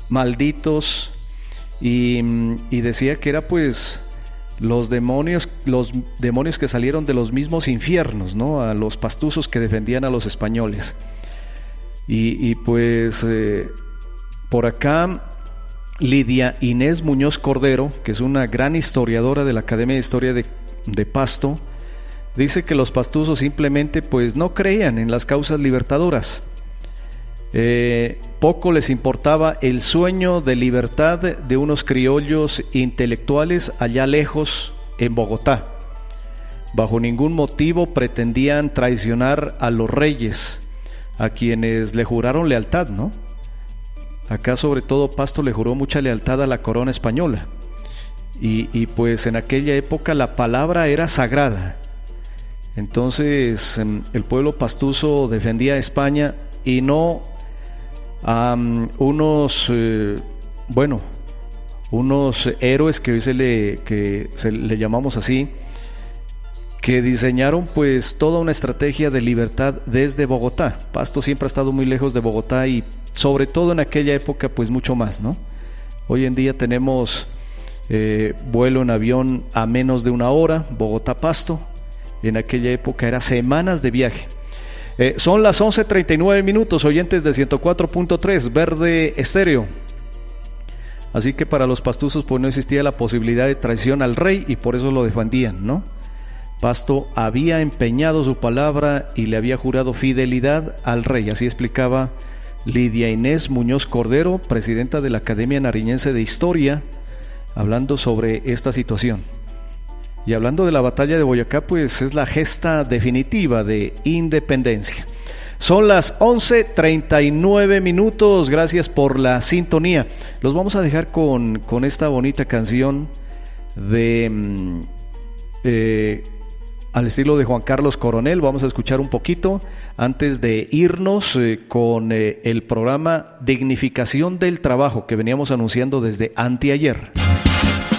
malditos, y decía que era pues los demonios que salieron de los mismos infiernos, ¿no? A los pastuzos que defendían a los españoles. Y pues por acá Lidia Inés Muñoz Cordero, que es una gran historiadora de la Academia de Historia de Pasto, dice que los pastuzos simplemente pues no creían en las causas libertadoras. Poco les importaba el sueño de libertad de unos criollos intelectuales allá lejos en Bogotá. Bajo ningún motivo pretendían traicionar a los reyes, a quienes le juraron lealtad, ¿no? Acá sobre todo Pasto le juró mucha lealtad a la corona española, y pues en aquella época la palabra era sagrada. Entonces el pueblo pastuso defendía a España y no a unos héroes que hoy se le llamamos así, que diseñaron pues toda una estrategia de libertad desde Bogotá. Pasto siempre ha estado muy lejos de Bogotá, y sobre todo en aquella época pues mucho más, ¿no? Hoy en día tenemos vuelo en avión a menos de una hora, Bogotá-Pasto. En aquella época era semanas de viaje. Son las 11:39, oyentes de 104.3 Verde Estéreo. Así que para los pastuzos pues no existía la posibilidad de traición al rey, y por eso lo defendían, ¿no? Pasto había empeñado su palabra y le había jurado fidelidad al rey. Así explicaba Lidia Inés Muñoz Cordero, presidenta de la Academia Nariñense de Historia, hablando sobre esta situación. Y hablando de la batalla de Boyacá, pues es la gesta definitiva de independencia. Son las 11:39, gracias por la sintonía. Los vamos a dejar con esta bonita canción al estilo de Juan Carlos Coronel. Vamos a escuchar un poquito antes de irnos con el programa Dignificación del Trabajo que veníamos anunciando desde anteayer.